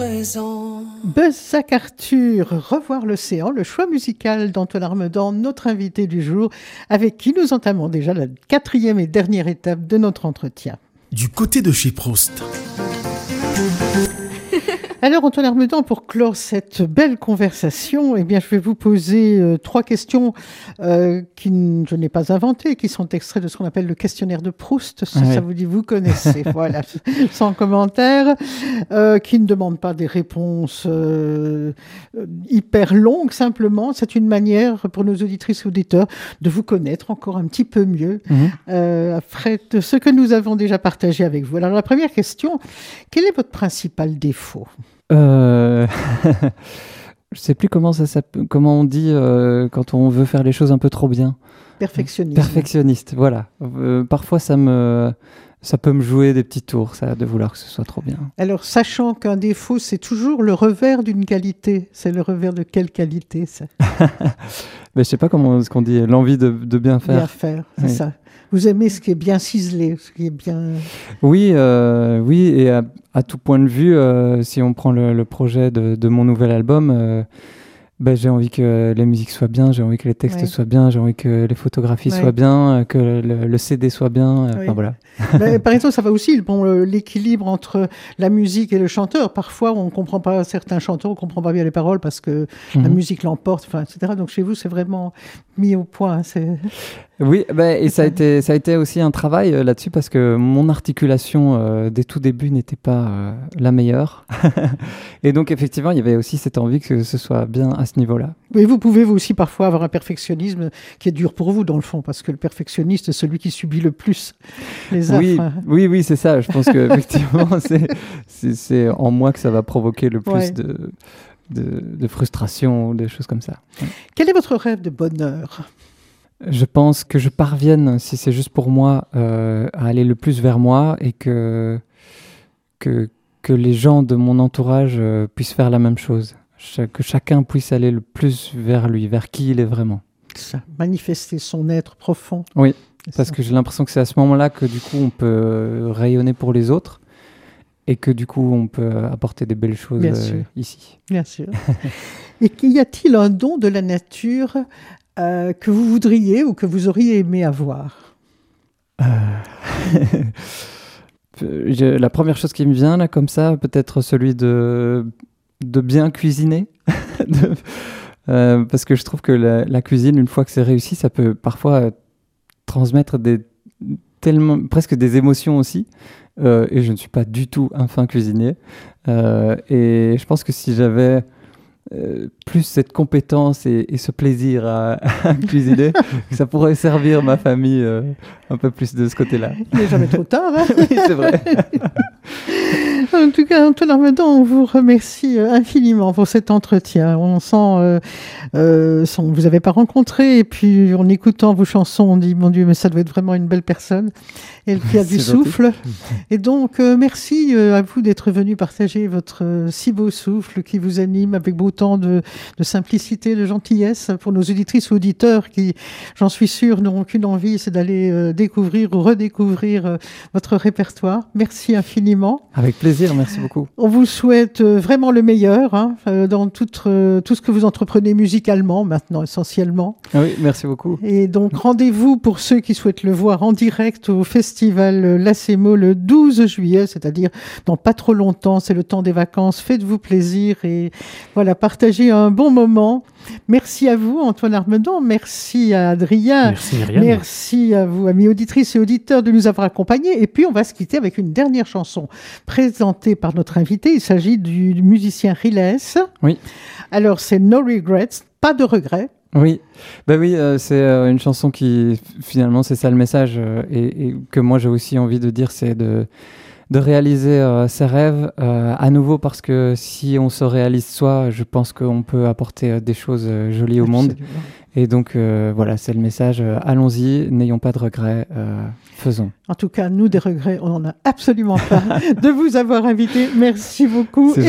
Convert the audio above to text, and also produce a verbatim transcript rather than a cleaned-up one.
Buzz Arthur, Revoir l'océan, le choix musical d'Antoine Armedan, notre invité du jour, avec qui nous entamons déjà la quatrième et dernière étape de notre entretien. Du côté de chez Proust. Alors Antoine Armedan, pour clore cette belle conversation, eh bien, je vais vous poser euh, trois questions euh, qui n- je n'ai pas inventées, qui sont extraits de ce qu'on appelle le questionnaire de Proust. Ça, Oui. ça vous dit, vous connaissez, voilà, sans commentaire, euh, qui ne demandent pas des réponses euh, euh, hyper longues, simplement. C'est une manière pour nos auditrices et auditeurs de vous connaître encore un petit peu mieux Mhm. euh, après de ce que nous avons déjà partagé avec vous. Alors la première question, quel est votre principal défaut ? Euh... Je sais plus comment ça s'appelle, comment on dit euh, quand on veut faire les choses un peu trop bien. Perfectionnisme. Perfectionniste, voilà. Euh, parfois, ça me, ça peut me jouer des petits tours, ça, de vouloir que ce soit trop bien. Alors, sachant qu'un défaut, c'est toujours le revers d'une qualité. C'est le revers de quelle qualité, ça ? Mais je sais pas comment ce qu'on dit, l'envie de, de bien faire. Bien faire, c'est Oui. ça. Vous aimez ce qui est bien ciselé, ce qui est bien... Oui, euh, oui, et à, à tout point de vue, euh, si on prend le, le projet de, de mon nouvel album, euh, ben, j'ai envie que les musiques soient bien, j'ai envie que les textes Ouais. soient bien, j'ai envie que les photographies Ouais. soient bien, euh, que le, le C D soit bien. euh, Oui. Enfin voilà. Mais, par exemple, ça va aussi, bon, le- l'équilibre entre la musique et le chanteur. Parfois, on ne comprend pas certains chanteurs, on ne comprend pas bien les paroles parce que la Mhm. musique l'emporte, enfin, et cetera. Donc, chez vous, c'est vraiment mis au point. hein, C'est... Oui, ben, et ça a, ça. été, ça a été aussi un travail euh, là-dessus parce que mon articulation euh, des tout débuts n'était pas euh, la meilleure. Et donc, effectivement, il y avait aussi cette envie que ce soit bien à ce niveau-là. Mais vous pouvez vous aussi parfois avoir un perfectionnisme qui est dur pour vous, dans le fond, parce que le perfectionniste, c'est celui qui subit le plus les Oui, affres. oui, oui, c'est ça. Je pense qu'effectivement, c'est, c'est, c'est en moi que ça va provoquer le plus Ouais. de, de, de frustration ou des choses comme ça. Quel est votre rêve de bonheur ? Je pense que je parvienne, si c'est juste pour moi, euh, à aller le plus vers moi et que, que, que les gens de mon entourage euh, puissent faire la même chose. Cha- que chacun puisse aller le plus vers lui, vers qui il est vraiment. Ça, manifester son être profond. Oui, C'est Parce ça. que j'ai l'impression que c'est à ce moment-là que du coup on peut rayonner pour les autres et que du coup on peut apporter des belles choses Bien euh, sûr. ici. Bien sûr. Et qu'y a-t-il un don de la nature euh, que vous voudriez ou que vous auriez aimé avoir ? Je- la première chose qui me vient là comme ça, peut-être celui de, de bien cuisiner. De- euh, parce que je trouve que la, la cuisine, une fois que c'est réussi, ça peut parfois euh, transmettre des, tellement, presque des émotions aussi. Euh, et je ne suis pas du tout un fin cuisinier. Euh, et je pense que si j'avais euh, plus cette compétence et, et ce plaisir à, à cuisiner, ça pourrait servir ma famille euh, un peu plus de ce côté-là. Il n'est jamais trop tard. Hein. Oui, c'est vrai. En tout cas, Antoine Armedan, on vous remercie euh, infiniment pour cet entretien. On sent, euh, euh, son- vous n'avez pas rencontré, et puis en écoutant vos chansons, on dit, mon Dieu, mais ça doit être vraiment une belle personne, elle qui a du C'est gentil. souffle. Et donc, euh, merci euh, à vous d'être venu partager votre euh, si beau souffle qui vous anime avec autant de, de simplicité, de gentillesse pour nos auditrices ou auditeurs qui, j'en suis sûre, n'auront qu'une envie, c'est d'aller euh, découvrir ou redécouvrir euh, votre répertoire. Merci infiniment. Avec plaisir, merci beaucoup. On vous souhaite euh, vraiment le meilleur hein, euh, dans tout, euh, tout ce que vous entreprenez musicalement maintenant essentiellement. Ah oui, merci beaucoup. Et donc rendez-vous pour ceux qui souhaitent le voir en direct au festival euh, Lacemo le douze juillet, c'est-à-dire dans pas trop longtemps, c'est le temps des vacances. Faites-vous plaisir et voilà, partagez un bon moment. Merci à vous Antoine Armedan, merci à Adrien. Merci Myriam. Merci à vous, amis auditrices et auditeurs, de nous avoir accompagnés. Et puis, on va se quitter avec une dernière chanson présentée par notre invité. Il s'agit du musicien Riles. Oui. Alors, c'est No Regrets, pas de regrets. Oui, bah oui, euh, c'est euh, une chanson qui, finalement, c'est ça le message, euh, et, et que moi j'ai aussi envie de dire, c'est de, de réaliser euh, ses rêves euh, à nouveau, parce que si on se réalise soi, je pense qu'on peut apporter euh, des choses euh, jolies au monde. Absolument. Et donc, euh, voilà, c'est le message, euh, allons-y, n'ayons pas de regrets, euh, faisons. En tout cas, nous, des regrets, on n'en a absolument pas de vous avoir invité. Merci beaucoup. C'est Et